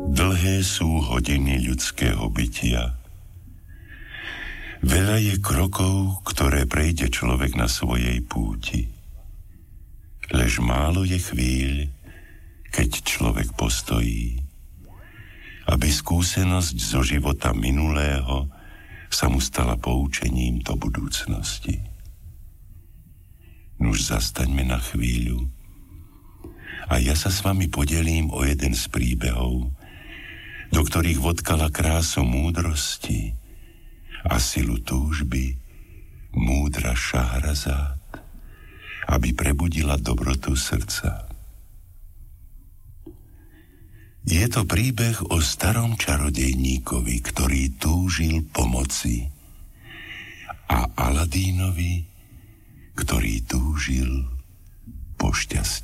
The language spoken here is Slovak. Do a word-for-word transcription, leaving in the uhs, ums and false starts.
Dlhé sú hodiny ľudského bytia. Veľa je krokov, ktoré prejde človek na svojej púti. Lež málo je chvíľ, keď človek postojí, aby skúsenosť zo života minulého sa mu stala poučením do budúcnosti. Nuž zastaňme na chvíľu a ja sa s vami podelím o jeden z príbehov, do ktorých vodkala krásu múdrosti a silu túžby múdra Šahrazát, aby prebudila dobrotu srdca. Je to príbeh o starom čarodejníkovi, ktorý túžil pomoci, a Aladínovi, ktorý túžil po šťastí.